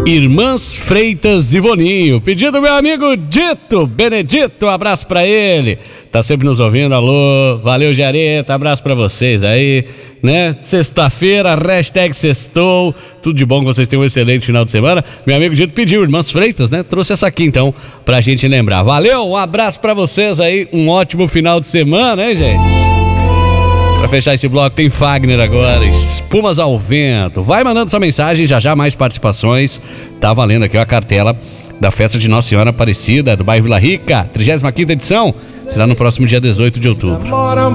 Irmãs Freitas e Boninho. Pedido do meu amigo Dito Benedito, um abraço pra ele. Tá sempre nos ouvindo, alô, valeu Jareta, abraço pra vocês aí, né? Sexta-feira, hashtag sextou, tudo de bom, que vocês tenham um excelente final de semana. Meu amigo Dito pediu, Irmãs Freitas, né? Trouxe essa aqui então, pra gente lembrar. Valeu, um abraço pra vocês aí, um ótimo final de semana, hein, gente? Pra fechar esse bloco tem Fagner agora, Espumas ao Vento. Vai mandando sua mensagem, já mais participações. Tá valendo aqui ó, a cartela da festa de Nossa Senhora Aparecida, do bairro Vila Rica, 35ª edição, será no próximo dia 18 de outubro.